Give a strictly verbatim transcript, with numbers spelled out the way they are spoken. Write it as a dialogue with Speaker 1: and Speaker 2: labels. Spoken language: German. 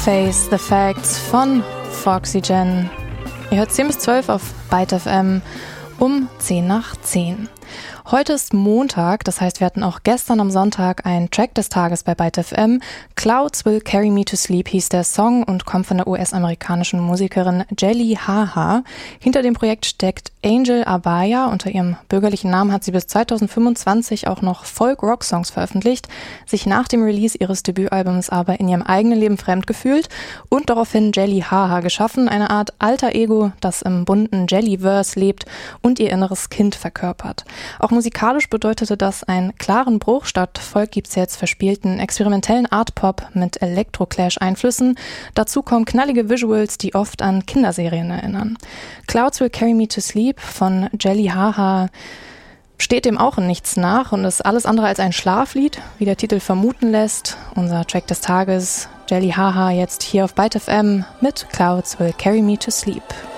Speaker 1: Face the Facts von Foxygen. Ihr hört zehn bis zwölf auf Byte F M um zehn nach zehn. Heute ist Montag, das heißt, wir hatten auch gestern am Sonntag einen Track des Tages bei Byte F M. Clouds Will Carry Me to Sleep hieß der Song und kommt von der U S-amerikanischen Musikerin Jelly Haha. Hinter dem Projekt steckt Angel Abaya. Unter ihrem bürgerlichen Namen hat sie bis zweitausendfünfundzwanzig auch noch Folk-Rock-Songs veröffentlicht, sich nach dem Release ihres Debütalbums aber in ihrem eigenen Leben fremd gefühlt und daraufhin Jelly Haha geschaffen, eine Art alter Ego, das im bunten Jellyverse lebt und ihr inneres Kind verkörpert. Auch musikalisch bedeutete das einen klaren Bruch. Statt Folk gibt's jetzt verspielten, experimentellen Art-Pop mit Electro-Clash-Einflüssen. Dazu kommen knallige Visuals, die oft an Kinderserien erinnern. Clouds Will Carry Me to Sleep von Jelly Haha steht dem auch in nichts nach und ist alles andere als ein Schlaflied, wie der Titel vermuten lässt. Unser Track des Tages, Jelly Haha, jetzt hier auf Byte F M mit Clouds Will Carry Me to Sleep.